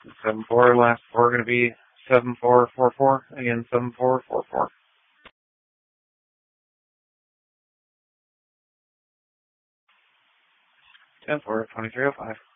7-4, last 4 going to be 7444. Again, 7444. 10-4, 2305.